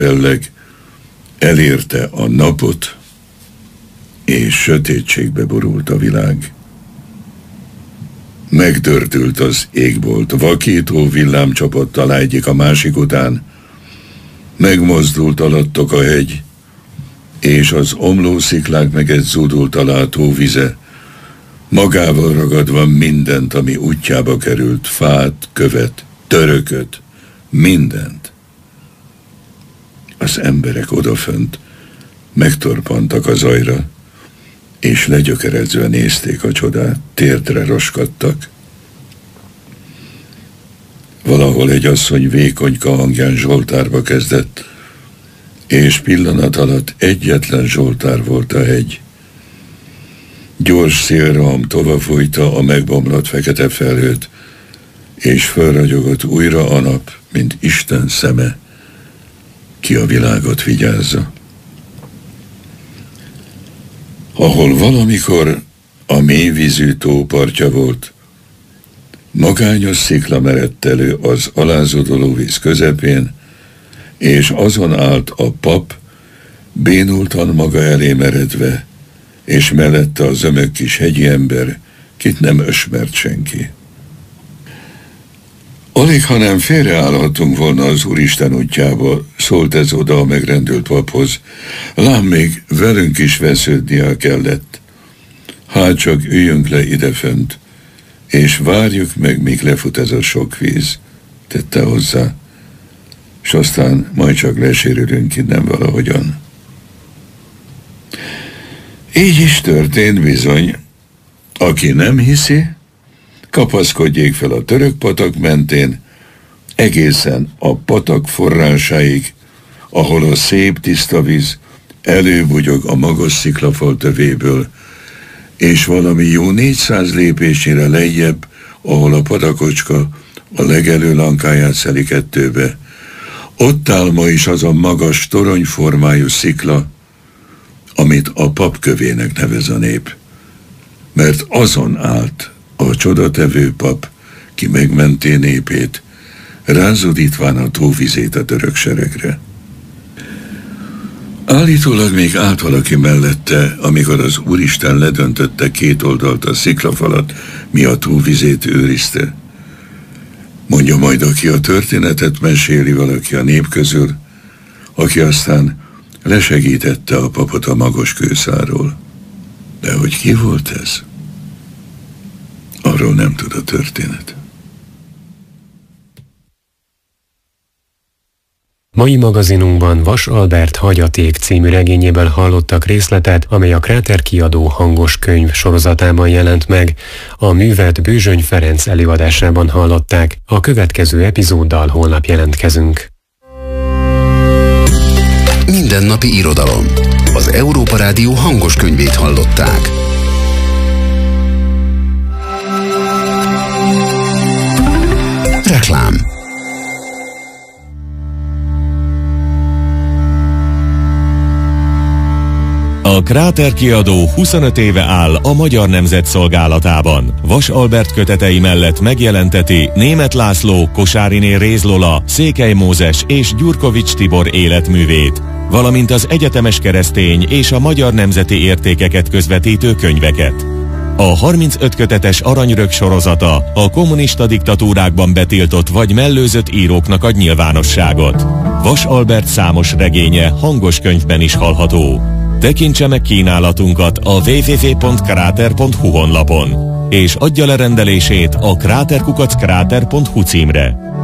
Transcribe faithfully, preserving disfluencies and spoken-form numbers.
Belleg elérte a napot, és sötétségbe borult a világ. Megdördült az égbolt, vakító villám csapott alá egyik a másik után, megmozdult alattok a hegy, és az omló sziklák meget zúdult alá a tó vize, magával ragadva mindent, ami útjába került, fát, követ, törököt, mindent. Az emberek odafönt megtorpantak a zajra, és legyökerezve nézték a csodát, térdre roskadtak. Valahol egy asszony vékonyka hangján zsoltárba kezdett, és pillanat alatt egyetlen zsoltár volt a hegy. Gyors szélroham tovabbfújta a megbomlott fekete felhőt, és fölragyogott újra a nap, mint Isten szeme, ki a világot vigyázza. Ahol valamikor a mélyvízű tó partja volt, magányos szikla merett elő az alázódoló víz közepén, és azon állt a pap, bénultan maga elé meredve, és mellette a zömök kis hegyi ember, kit nem ösmert senki. Alig, ha nem félreállhatunk volna az Úristen útjába, szólt ez oda a megrendült paphoz, lám még velünk is vesződnia kellett. Hát csak üljünk le idefönt, és várjuk meg, míg lefut ez a sok víz, tette hozzá, s aztán majd csak lesérülünk innen valahogyan. Így is történt bizony. Aki nem hiszi, kapaszkodjék fel a török patak mentén, egészen a patak forrásáig, ahol a szép tiszta víz előbugyog a magas sziklafal tövéből, és valami jó négyszáz lépésére lejjebb, ahol a patakocska a legelő lankáját szeli kettőbe. Ott áll ma is az a magas toronyformájú szikla, amit a papkövének nevez a nép, mert azon állt a csodatevő pap, ki megmenté népét, rázudítván a tóvizét a török seregre. Állítólag még állt valaki mellette, amikor az Úristen ledöntötte két oldalt a sziklafalat, mi a tóvizét őrizte. Mondja majd, aki a történetet meséli, valaki a nép közül, aki aztán lesegítette a papot a magos kőszáról. De hogy ki volt ez? Arról nem tud a történet. Mai magazinunkban Vas Albert Hagyaték című regényéből hallottak részletet, amely a Kráter kiadó hangos könyv sorozatában jelent meg. A művet Bőzsöny Ferenc előadásában hallották. A következő epizóddal holnap jelentkezünk. Mindennapi irodalom. Az Európa Rádió hangos könyvét hallották. Reklám. A Kráter kiadó huszonöt éve áll a Magyar Nemzet szolgálatában. Vas Albert kötetei mellett megjelenteti Németh László, Kosáriné Réz Lola, Székely Mózes és Gyurkovics Tibor életművét, valamint az egyetemes keresztény és a magyar nemzeti értékeket közvetítő könyveket. A harmincöt kötetes Aranyrög sorozata a kommunista diktatúrákban betiltott vagy mellőzött íróknak ad nyilvánosságot. Vas Albert számos regénye hangos könyvben is hallható. Tekintse meg kínálatunkat a double-u double-u double-u pont kráter pont hu honlapon, és adja le rendelését a kráterkukac kráter pont hu címre.